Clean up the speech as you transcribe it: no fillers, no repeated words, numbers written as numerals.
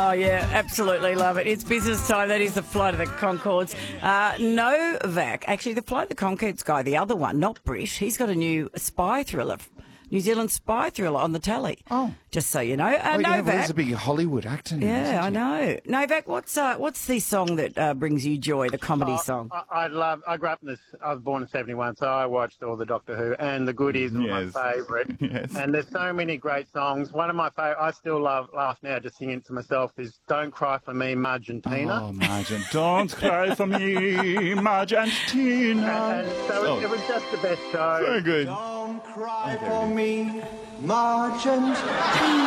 Oh, yeah, absolutely love it. It's business time. That is the Flight of the Conchords. Novak, actually, the Flight of the Conchords guy, the other one, not Brish, he's got a new spy thriller, New Zealand spy thriller on the telly. Oh. Just so you know. Well, Novak. there's a big Hollywood actor now. Yeah, I know. Novak, what's the song that brings you joy, the comedy song? I grew up in this, I was born in 71, so I watched all the Doctor Who, and the Goodies were my favourite. Yes. And there's so many great songs. One of my favourite, I still laugh now just singing it to myself, is Don't Cry For Me, Marge and Tina. Oh, Marge, don't cry for me, Marge and Tina. And so it was just the best show. Very good. Don't cry for me, Marge and Tina.